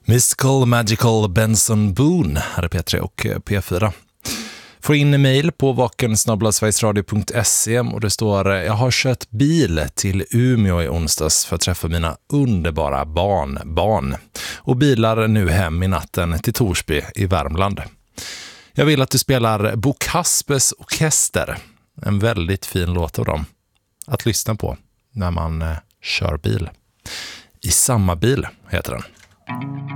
Mystical Magical Benson Boone här är P3 och P4. Får in en mejl på vaken@sverigesradio.se och det står: jag har kört bil till Umeå i onsdags för att träffa mina underbara barn och bilar nu hem i natten till Torsby i Värmland. Jag vill att du spelar Bo Kaspers Orkester, en väldigt fin låt av dem att lyssna på när man kör bil. I samma bil heter den.